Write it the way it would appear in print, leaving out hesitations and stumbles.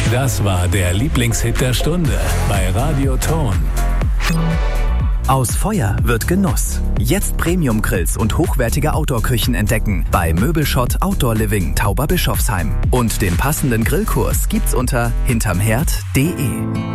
Das war der Lieblingshit der Stunde bei Radio Ton. Aus Feuer wird Genuss. Jetzt Premium-Grills und hochwertige Outdoor-Küchen entdecken bei Möbelschott Outdoor Living Tauberbischofsheim. Und den passenden Grillkurs gibt's unter hintermherd.de.